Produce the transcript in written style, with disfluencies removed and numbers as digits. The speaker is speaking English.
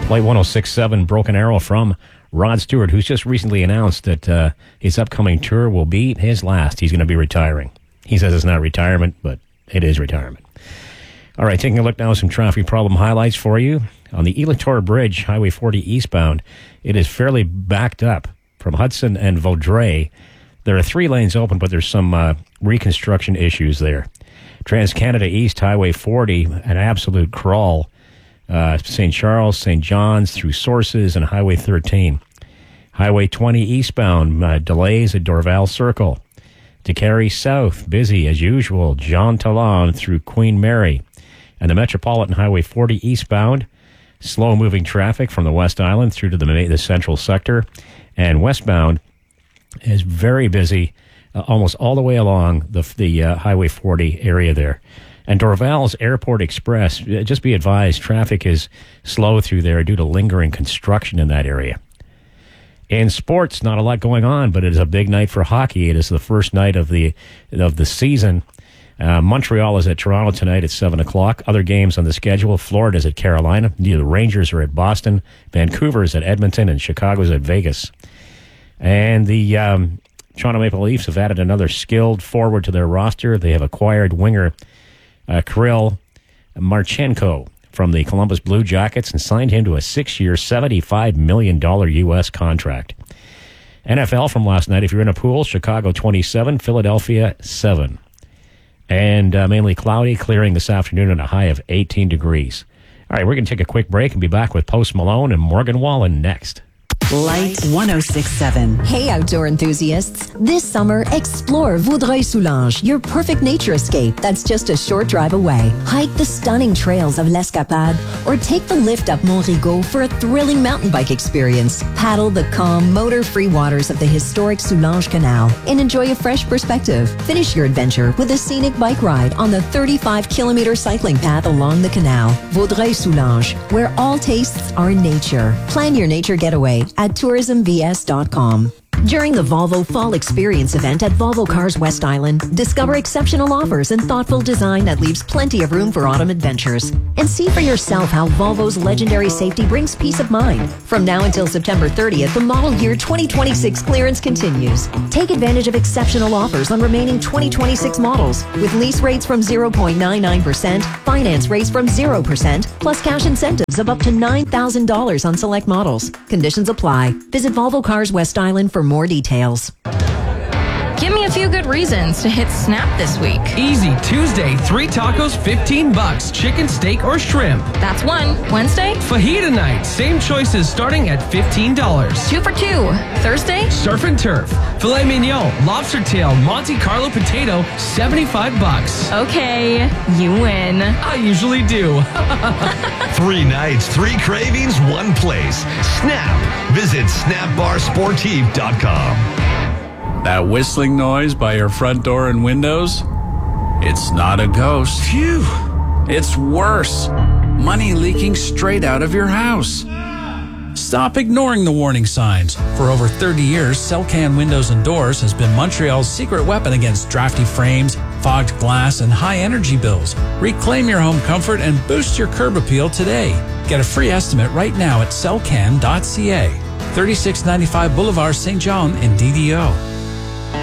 Play 106.7 Broken Arrow from Rod Stewart, who's just recently announced that his upcoming tour will be his last. He's going to be retiring. He says it's not retirement, but it is retirement. All right, taking a look now at some traffic problem highlights for you. On the Elator Bridge, Highway 40 eastbound, it is fairly backed up from Hudson and Vaudreuil. There are 3 lanes open, but there's some reconstruction issues there. Trans-Canada East, Highway 40, an absolute crawl. St. Charles, St. John's, through Sources, and Highway 13. Highway 20 eastbound, delays at Dorval Circle. DeCarey South, busy as usual. Jean Talon through Queen Mary. And the Metropolitan Highway 40 eastbound, slow-moving traffic from the West Island through to the central sector. And westbound is very busy, almost all the way along the Highway 40 area there. And Dorval's Airport Express, just be advised, traffic is slow through there due to lingering construction in that area. In sports, not a lot going on, but it is a big night for hockey. It is the first night of the season. Montreal is at Toronto tonight at 7 o'clock. Other games on the schedule: Florida is at Carolina. The Rangers are at Boston. Vancouver is at Edmonton, and Chicago is at Vegas. And the Toronto Maple Leafs have added another skilled forward to their roster. They have acquired winger Kirill Marchenko from the Columbus Blue Jackets and signed him to a 6-year, $75 million U.S. contract. NFL from last night, if you're in a pool, Chicago 27, Philadelphia 7. And mainly cloudy, clearing this afternoon at a high of 18 degrees. All right, we're going to take a quick break and be back with Post Malone and Morgan Wallen next. Light 106.7. Hey, outdoor enthusiasts. This summer, explore Vaudreuil-Soulanges, your perfect nature escape that's just a short drive away. Hike the stunning trails of l'Escapade or take the lift up Mont Rigaud for a thrilling mountain bike experience. Paddle the calm, motor-free waters of the historic Soulanges Canal and enjoy a fresh perspective. Finish your adventure with a scenic bike ride on the 35-kilometer cycling path along the canal. Vaudreuil-Soulanges, where all tastes are nature. Plan your nature getaway at tourismvs.com. During the Volvo Fall Experience event at Volvo Cars West Island, discover exceptional offers and thoughtful design that leaves plenty of room for autumn adventures. And see for yourself how Volvo's legendary safety brings peace of mind. From now until September 30th, the model year 2026 clearance continues. Take advantage of exceptional offers on remaining 2026 models with lease rates from 0.99%, finance rates from 0%, plus cash incentives of up to $9,000 on select models. Conditions apply. Visit Volvo Cars West Island for more details. Give me a few good reasons to hit Snap this week. Easy. Tuesday, 3 tacos, $15. Chicken, steak, or shrimp. That's one. Wednesday? Fajita night. Same choices starting at $15. 2 for 2. Thursday? Surf and turf. Filet mignon, lobster tail, Monte Carlo potato, $75. Okay, you win. I usually do. 3 nights, 3 cravings, 1 place. Snap. Visit snapbarsportive.com. That whistling noise by your front door and windows? It's not a ghost. Phew. It's worse. Money leaking straight out of your house. Stop ignoring the warning signs. For over 30 years, Celcan Windows and Doors has been Montreal's secret weapon against drafty frames, fogged glass, and high energy bills. Reclaim your home comfort and boost your curb appeal today. Get a free estimate right now at celcan.ca. 3695 Boulevard St. John in DDO.